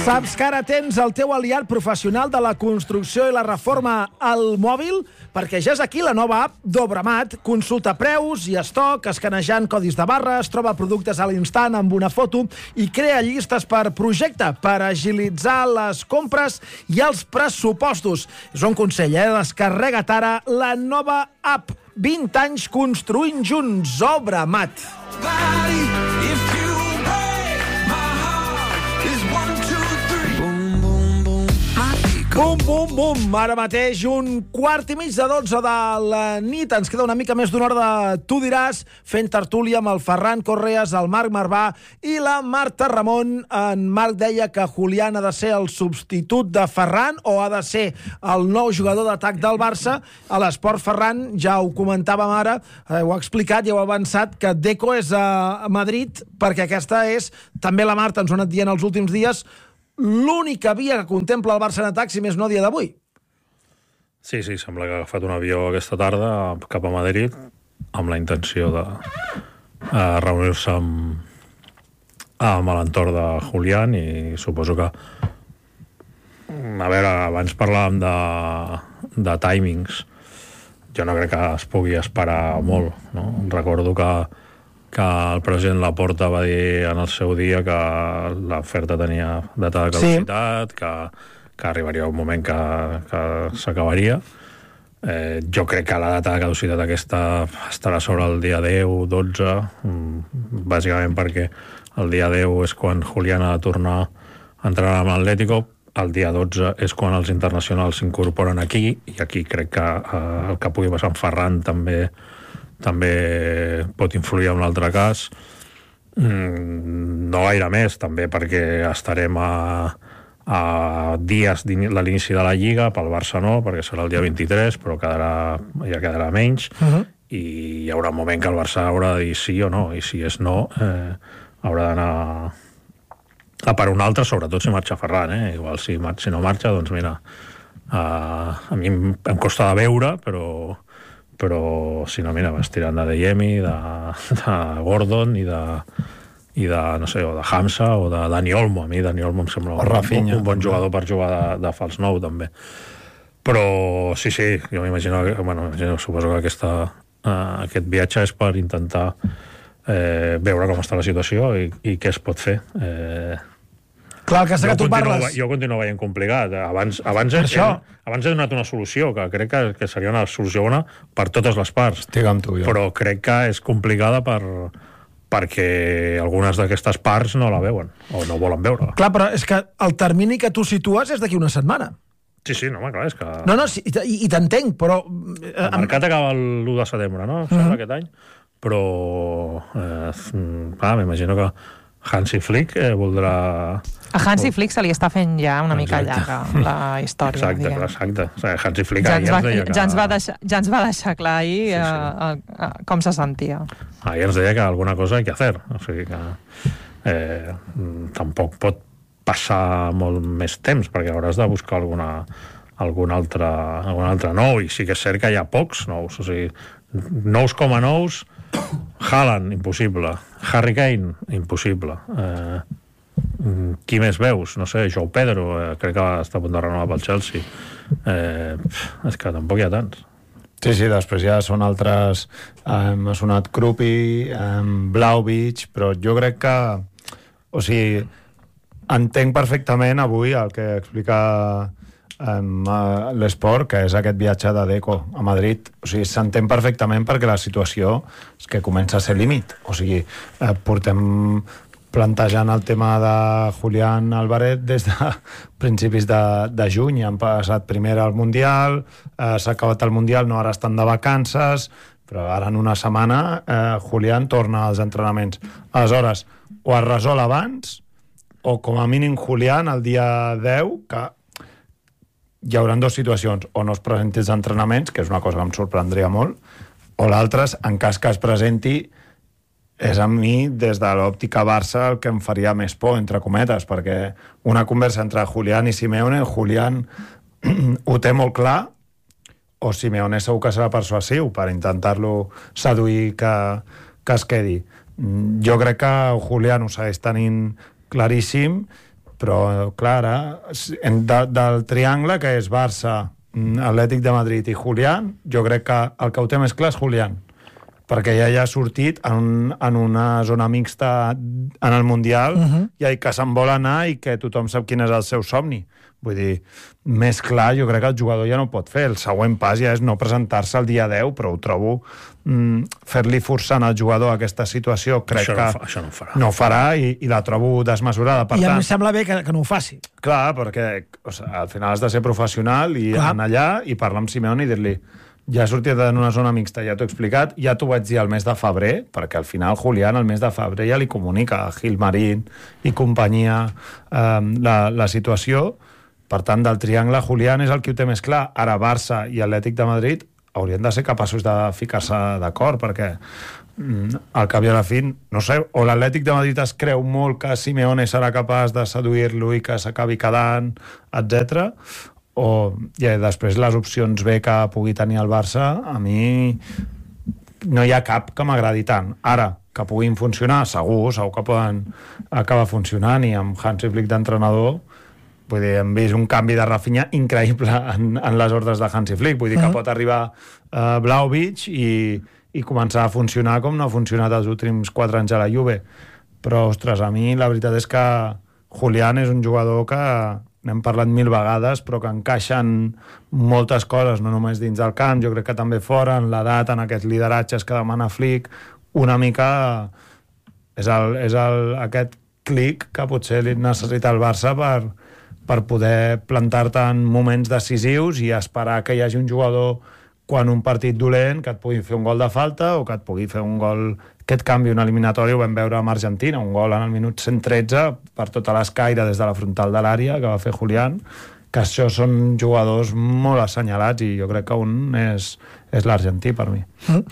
Saps que ara tens el teu aliat professional de la construcció i la reforma al mòbil? Perquè ja és aquí la nova app d'Obramat. Consulta preus i estoc, escanejant codis de barres, troba productes a l'instant amb una foto i crea llistes per projecte per agilitzar les compres i els pressupostos. És un consell, descarrega't ara la nova app. 20 anys construint junts. Obramat. Bum, bum, bum. Ara mateix 11:45 de la nit. Ens queda una mica més d'una hora de Tu diràs, fent tertúlia amb el Ferran Correas, el Marc Marvà i la Marta Ramon. En Marc deia que Julián ha de ser el substitut de Ferran o ha de ser el nou jugador d'atac del Barça. A l'Esport Ferran, ja ho comentàvem ara, ho ha explicat i ho ha avançat, que Deco és a Madrid, perquè aquesta és, també la Marta ens ho ha anat dient els últims dies, l'única via que contempla el Barça en atac, si més no a dia d'avui. Sí, sembla que ha agafat un avió aquesta tarda cap a Madrid amb la intenció de reunir-se amb l'entorn de Julián, i suposo que, a veure, abans parlàvem de timings. Jo no crec que es pugui esperar molt, no? Recordo que el president Laporta va dir en el seu dia que l'oferta tenia data de caducitat, que arribaria un moment que s'acabaria. Jo crec que la data de caducitat aquesta estarà sobre el dia 10, 12, bàsicament perquè el dia 10 és quan Julián ha de tornar a entrenar amb l'Atlético, el dia 12 és quan els internacionals s'incorporen aquí, i aquí crec que el que pugui passar amb Ferran també pot influir en l'altre cas. No gaire més, també perquè estarem a dies de l'inici de la Lliga, pel Barça no, perquè serà el dia 23, però ja quedarà menys, i hi haurà un moment que el Barça haurà de dir sí o no, i si és no, haurà d'anar a per un altre, sobretot si marxa Ferran, igual si no marxa, doncs mira, a mi em costa de veure, però si no, mira, vas tirant de Deyemi, de Gordon i de, no sé, o de Hamza o de Dani Olmo. A mi Dani Olmo em sembla un bon jugador per jugar de fals nou, també. Però sí, jo m'imagino, suposo que aquest viatge és per intentar veure com està la situació i què es pot fer. Clar, que que tu parles... Jo continuo veient complicat. Abans he donat una solució, que crec que seria una solució bona per totes les parts. Estic amb tu, jo. Però crec que és complicada perquè algunes d'aquestes parts no la veuen, o no volen veure. Clar, però és que el termini que tu situes és d'aquí una setmana. Sí, no, clar, és que... No, sí, i t'entenc, però... El mercat acaba l'1 de setembre, no? Aquest any. Però, m'imagino que Hansi Flick voldrà... A Hansi Flick se li està fent ja una mica llarga la història. Exacte. O sigui, Hansi Flick ja ens va deixar clar ahir com se sentia. Ahir ens deia que alguna cosa hay que hacer. O sigui que tampoc pot passar molt més temps, perquè hauràs de buscar algun altre nou, i sí que és cert que hi ha pocs nous. O sigui, nous com a nous, Haaland, impossible. Harry Kane, impossible. Qui més veus? No sé, João Pedro, crec que està a punt de renovar pel Chelsea. És que tampoc hi ha tants. Sí, després ja són altres... ha sonat Krupi, Vlahovic, però jo crec que... O sigui, entenc perfectament avui el que explica l'Esport, que és aquest viatge de Deco a Madrid. O sigui, s'entén perfectament perquè la situació és que comença a ser límit. O sigui, portem plantejant el tema de Julián Álvarez des de principis de juny. Han passat primer al Mundial, s'ha acabat el Mundial, no, ara estan de vacances, però ara en una setmana Julián torna als entrenaments. Aleshores, o es resol abans, o com a mínim Julián el dia 10, que hi haurà dues situacions: o no es presenti als entrenaments, que és una cosa que em sorprendria molt, o l'altra, en cas que es presenti, és a mi, des de l'òptica Barça, el que em faria més por, entre cometes, perquè una conversa entre Julián i Simeone, Julián ho té molt clar, o Simeone segur que serà persuasiu per intentar-lo seduir que es quedi. Jo crec que Julián ho segueix tenint claríssim Però, clar, del triangle, que és Barça, Atlètic de Madrid i Julián, jo crec que el que ho té més clar és Julián, perquè ja ha sortit en una zona mixta en el Mundial i que se'n vol anar i que tothom sap quin és el seu somni. Vull dir, més clar, jo crec que el jugador ja no pot fer. El següent pas ja és no presentar-se el dia 10, però ho trobo fer-li forçant al jugador aquesta situació, crec això no ho farà i la trobo desmesurada. Per I tant, em sembla bé que no ho faci. clar, perquè al final has de ser professional i anar allà i parlar amb Simeone i dir-li ja he sortit en una zona mixta, ja t'ho he explicat, ja t'ho vaig dir al mes de febrer, perquè al final Julián al mes de febrer ja li comunica a Gilmarín i companyia la situació. Per tant, del triangle, Julián és el que ho té més clar. Ara, Barça i Atlètic de Madrid haurien de ser capaços de ficar-se d'acord, perquè al cap i a la fi, no sé, o l'Atlètic de Madrid es creu molt que Simeone serà capaç de seduir-lo i que s'acabi quedant, etc. O després les opcions B que pugui tenir el Barça, a mi no hi ha cap que m'agradi tant. Ara, que puguin funcionar, segur que poden acabar funcionant, i amb Hansi Flick d'entrenador, vull dir, hem vist un canvi de Rafinha increïble en les ordres de Hansi Flick. Vull dir que pot arribar Vlahovic i començar a funcionar com no ha funcionat els últims 4 anys a la Juve. Però, ostres, a mi la veritat és que Julián és un jugador que n'hem parlat 1000 vegades, però que encaixa en moltes coses, no només dins del camp, jo crec que també fora, en l'edat, en aquests lideratges que demana Flick, una mica és aquest clic que potser necessita el Barça per poder plantar-te en moments decisius i esperar que hi hagi un jugador quan un partit dolent que et pugui fer un gol de falta o que et pugui fer un gol que et canvi una eliminatòria. Ho vam veure amb Argentina, un gol en el minut 113 per tota l'escaire des de la frontal de l'àrea que va fer Julián, que això són jugadors molt assenyalats i jo crec que un és l'argentí per mi.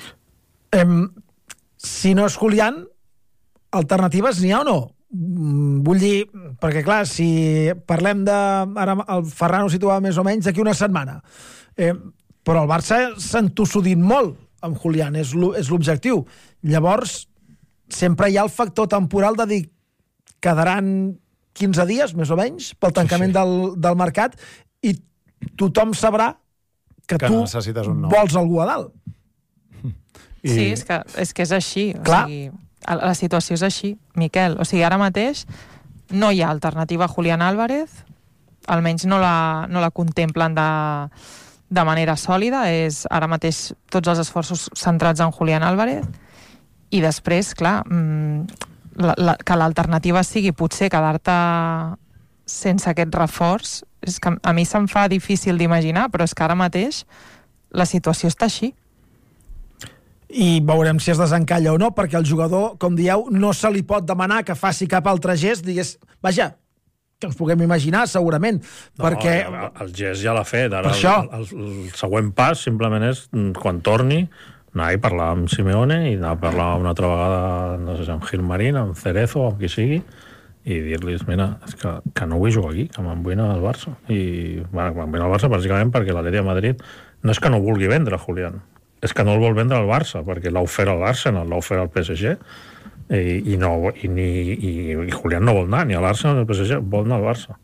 Si no és Julián, alternatives n'hi ha o no? Vull dir, perquè clar, si parlem de... Ara el Ferran ho situava més o menys d'aquí una setmana, però el Barça s'ha entossudit molt amb Julián, és l'objectiu. Llavors, sempre hi ha el factor temporal de dir quedaran 15 dies, més o menys, pel tancament del mercat, i tothom sabrà que tu vols algú a dalt. Sí, és que és així. Clar. O sigui, la situació és així, Miquel. O sigui, ara mateix no hi ha alternativa a Julián Álvarez, almenys no la contemplen de manera sòlida. És ara mateix tots els esforços centrats en Julián Álvarez, i després, clar, que l'alternativa sigui potser quedar-te sense aquest reforç, és que a mi se'm fa difícil d'imaginar, però és que ara mateix la situació està així. I veurem si es desencalla o no, perquè el jugador, com dieu, no se li pot demanar que faci cap altre gest, digués, vaja, que ens puguem imaginar, segurament, perquè... El gest ja l'ha fet, ara el següent pas simplement és, quan torni, anar i parlar amb Simeone i anar a parlar una altra vegada, no sé, amb Gilmarín, amb Cerezo, amb qui sigui, i dir-los, mira, és que no vull jugar aquí, que me'n vull anar al Barça. I me'n vull anar al Barça bàsicament perquè l'Atlètic de Madrid no és que no vulgui vendre Julián, és que no el vol vendre al Barça, perquè l'ha ofert al Arsenal, l'ha ofert al PSG, i Julián no vol anar ni a l'Arsenal ni al PSG, vol anar al Barça.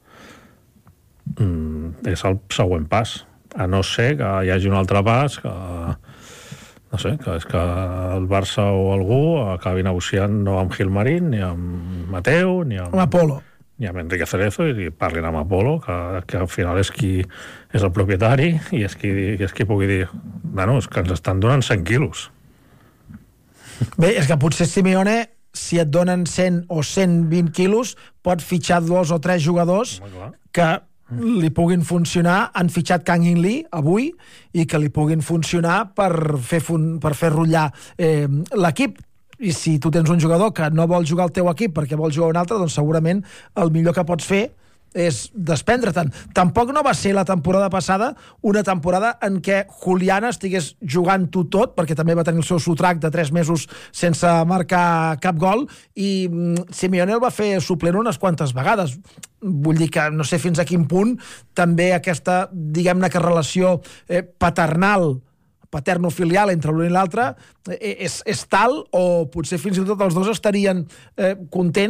És el següent pas, a no ser que hi hagi un altre pas que, no sé, que és que el Barça o algú acabi negociant no amb Gilmarín, ni amb Mateu, ni amb Apolo, ni amb Enrique Cerezo, i parlin amb Apolo, que al final és qui és el propietari i és qui pugui dir, bueno, és que ens estan donant 100 quilos. Bé, és que potser Simeone, si et donen 100 o 120 quilos, pot fitxar 2 o 3 jugadors que li puguin funcionar. Han fitxat Kang In Lee avui i que li puguin funcionar per fer rotllar l'equip. I si tu tens un jugador que no vol jugar al teu equip perquè vol jugar un altre, doncs segurament el millor que pots fer és desprendre-te'n. Tampoc no va ser la temporada passada una temporada en què Julián estigués jugant-ho tot, perquè també va tenir el seu sotrac de 3 mesos sense marcar cap gol, i Simeone el va fer suplent unes quantes vegades. Vull dir que no sé fins a quin punt també aquesta, diguem-ne que relació paterno-filial entre l'un i l'altre és tal, o potser fins i tot els dos estarien contents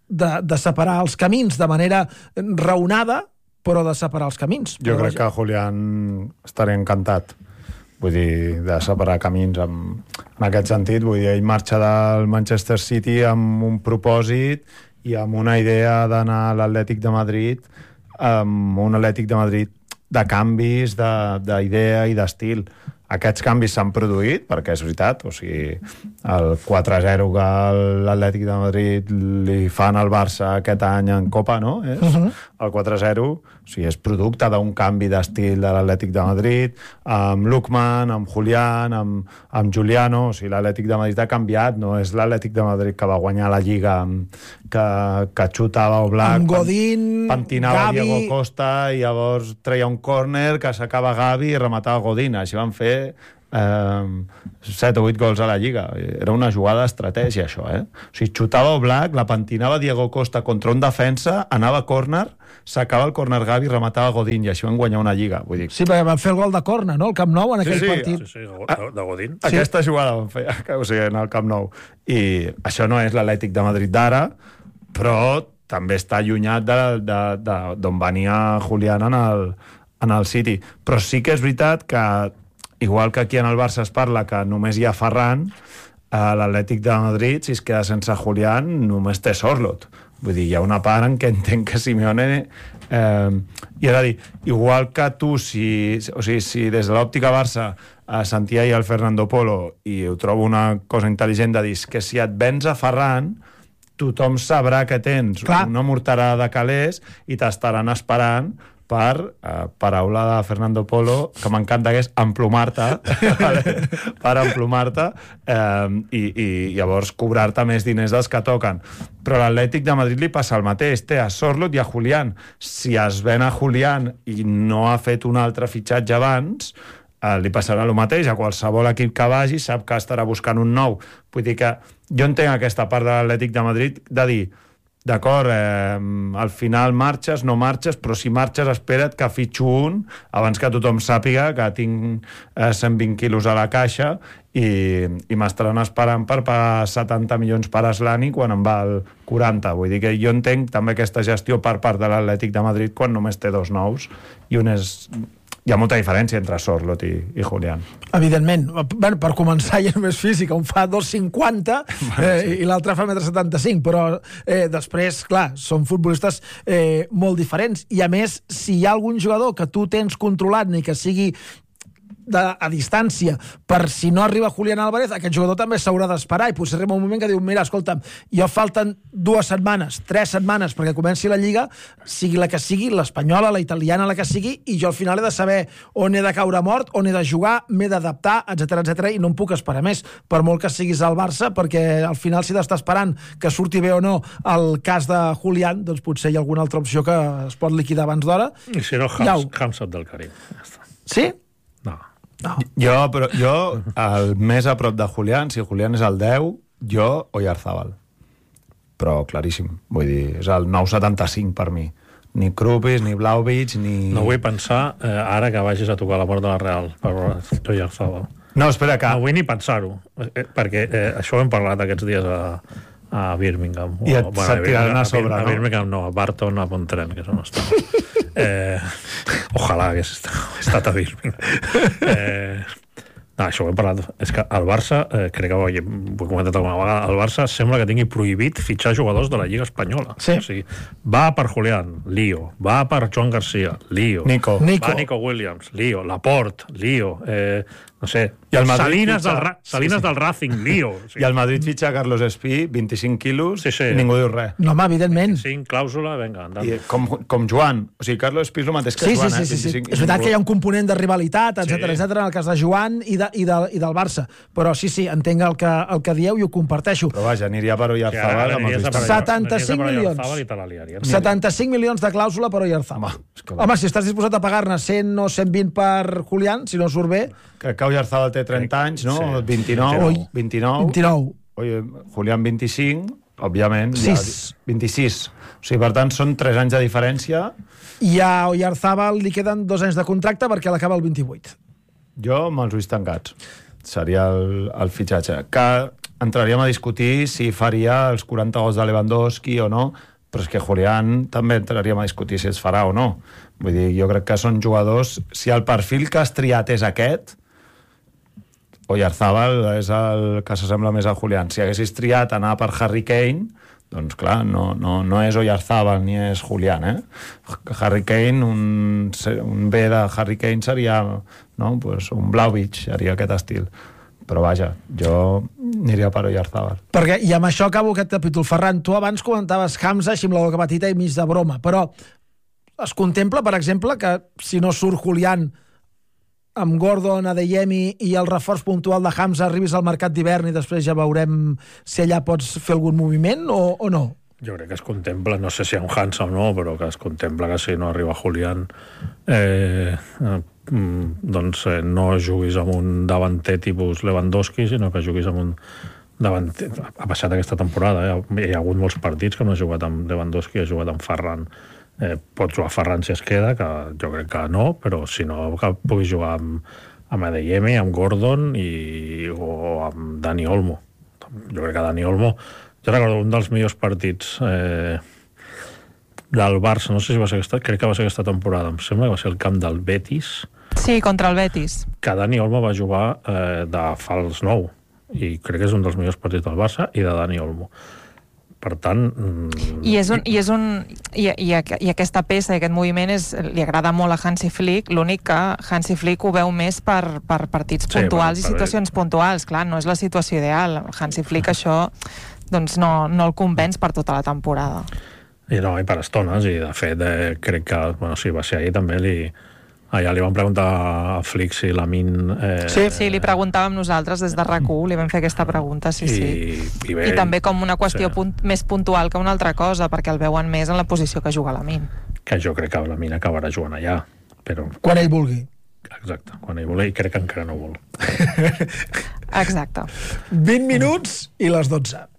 de separar els camins de manera raonada, però de separar els camins. Jo crec que Julián estaria encantat. Vull dir, de separar camins en aquest sentit. Vull dir, ell marxa del Manchester City amb un propòsit i amb una idea d'anar a l'Atlètic de Madrid, amb un Atlètic de Madrid de canvis, d'idea i d'estil. Aquests canvis s'han produït, perquè és veritat, o sigui, el 4-0 que l'Atlètic de Madrid li fan al Barça aquest any en Copa, no? El 4-0, o sigui, és producte d'un canvi d'estil de l'Atlètic de Madrid, amb Lookman, amb Julián, amb Giuliano, o sigui, l'Atlètic de Madrid ha canviat, no és l'Atlètic de Madrid que va guanyar la Lliga, que xutava Oblak, amb Godín, pentinava Gavi... Diego Costa i llavors treia un córner que s'acaba Gavi i rematava Godín. Així van fer 7 o 8 gols a la Lliga. Era una jugada d'estratègia, això, O sigui, xutava Oblak, la pentinava Diego Costa contra un defensa, anava a córner, s'acaba el córner Gavi i rematava Godín, i així van guanyar una Lliga. Vull dir... Sí, perquè van fer el gol de córner, no?, el Camp Nou, en aquell partit. Sí, de Godín. Aquesta jugada van fer, o sigui, en el Camp Nou. I això no és l'Atlètic de Madrid d'ara, però també està allunyat d'on venia Julián en el City. Però sí que és veritat que, igual que aquí en el Barça es parla que només hi ha Ferran, a l'Atlètic de Madrid, si es queda sense Julián, només té Sorloth. Vull dir, hi ha una part en què entenc que Simeone... I és a dir, igual que tu, si des de l'òptica Barça sentia ahir el Fernando Polo, i ho trobo una cosa intel·ligent de dir que si et vens a Ferran, tothom sabrà que tens una morterada de calés i t'estaran esperant per, paraula de Fernando Polo, que m'encanta, que és emplomar-te, per emplomar-te, i llavors cobrar-te més diners dels que toquen. Però a l'Atlètic de Madrid li passa el mateix, té a Sorloth i a Julián. Si es ven a Julián i no ha fet un altre fitxatge abans, li passarà el mateix. A qualsevol equip que vagi sap que estarà buscant un nou. Vull dir que jo entenc aquesta part de l'Atlètic de Madrid de dir, d'acord, al final marxes, no marxes, però si marxes espera't que fitxo un abans que tothom sàpiga que tinc 120 quilos a la caixa i m'estaran esperant per pagar 70 milions per Aslani quan en val 40. Vull dir que jo entenc també aquesta gestió per part de l'Atlètic de Madrid quan només té 2 nous i un és... Hi ha molta diferència entre Sorloth i Julián. Evidentment. Bueno, per començar, ja només física. Un fa 2,50 i l'altre fa 1,75 m, però després, clar, són futbolistes molt diferents. I, a més, si hi ha algun jugador que tu tens controlat ni que sigui a distància, per si no arriba Julián Álvarez, aquest jugador també s'haurà d'esperar, i potser arriba un moment que diu, mira, escolta'm, jo falten 2 setmanes, 3 setmanes perquè comenci la Lliga, sigui la que sigui, l'espanyola, la italiana, la que sigui, i jo al final he de saber on he de caure mort, on he de jugar, m'he d'adaptar, etc, i no em puc esperar més, per molt que siguis al Barça, perquè al final si t'està esperant que surti bé o no el cas de Julián, doncs potser hi ha alguna altra opció que es pot liquidar abans d'hora. I si no, Hamsat del Karim. Sí? No. Jo, el més a prop de Julián, si Julián és el 10, jo Oyarzábal. Però claríssim, vull dir, és el 9,75 per mi. Ni Krupis, ni Vlahovic, ni... No vull pensar ara que vagis a tocar la porta de la Real per Oyarzábal. No, espera que... No vull ni pensar-ho, perquè això ho hem parlat aquests dies a Birmingham. I se't tiraran a sobre, no? A Birmingham no, a Barton, a Pontrent, que és on estava. Ojalà hagués estat a Birmingham. No, això ho hem parlat. És que el Barça, crec que ho he comentat alguna vegada, el Barça sembla que tingui prohibit fitxar jugadors de la Lliga Espanyola. Sí. O sigui, va per Julián, lío. Va per Joan García, lío. Nico. Va Nico Williams, lío. Laporte, lío. No sé, I el Salinas del Racing, lío. O sigui, I el Madrid fitxa Carlos Espí, 25 quilos, sí. I ningú diu res. No, home, evidentment. 5 clàusula, vinga, endavant. I com Joan, o sigui, Carlos Espí és el mateix que Joan, Sí. 25, és veritat que hi ha un component de rivalitat, etc, en el cas de Joan i del Barça, però sí, entenc el que dieu i ho comparteixo. Però vaja, aniria per Oyarzábal amb els vistos. 75 milions. 75 milions de clàusula per Oyarzábal. Home, si estàs disposat a pagar-ne 100 o 120 per Julián, si no surt bé... Que Oyarzábal té 30 anys, no? Sí. 29. Oye, Julián 25, òbviament. 26. O sigui, per tant, són 3 anys de diferència. I a Oyarzábal li queden 2 anys de contracte perquè l'acaba el 28. Jo amb els ulls tancats. Seria el fitxatge. Que entraríem a discutir si faria els 40 gols de Lewandowski o no, però és que Julián també entraríem a discutir si els farà o no. Vull dir, jo crec que són jugadors... Si el perfil que has triat és aquest, Oyarzábal és el que s'assembla més a Julián. Si haguessis triat anar per Harry Kane, doncs clar, no és Oyarzábal ni és Julián, Harry Kane, un B de Harry Kane seria, no? Pues un Vlahovic, seria aquest estil. Però vaja, jo aniria per Oyarzábal. Perquè, i amb això acabo aquest capítol. Ferran, tu abans comentaves Hamza així amb la boca petita i mig de broma, però es contempla, per exemple, que si no surt Julián amb Gordon, Adeyemi i el reforç puntual de Hamza arribis al mercat d'hivern i després ja veurem si allà pots fer algun moviment o no? Jo crec que es contempla, no sé si hi ha un Hansa o no, però que es contempla que si no arriba Julián doncs no juguis amb un davanter tipus Lewandowski, sinó que juguis amb un davanter. Ha passat aquesta temporada, hi ha hagut molts partits que no ha jugat amb Lewandowski, ha jugat amb Ferran. Pot jugar Ferran si es queda, que jo crec que no, però si no, que pugui jugar amb Adeyemi, amb Gordon o amb Dani Olmo. Jo crec que Dani Olmo... Jo recordo un dels millors partits del Barça, no sé si va ser crec que va ser aquesta temporada, em sembla que va ser el camp del Betis. Sí, contra el Betis. Que Dani Olmo va jugar de fals 9, i crec que és un dels millors partits del Barça i de Dani Olmo. Per tant... I aquesta peça i aquest moviment li agrada molt a Hansi Flick, l'únic que Hansi Flick ho veu més per partits puntuals i situacions puntuals. Clar, no és la situació ideal. Hansi Flick això doncs no el convenç per tota la temporada. I per estones, i de fet crec que, sí, va ser ahir també allà li vam preguntar a Flick si Lamine... Sí, li preguntàvem nosaltres des de RAC1, li vam fer aquesta pregunta, sí. I també com una qüestió més puntual que una altra cosa, perquè el veuen més en la posició que juga Lamine. Que jo crec que Lamine acabarà jugant allà, però... Quan ell vulgui. Exacte, quan ell vulgui, i crec que encara no vol. Exacte. 20 minuts i les 12.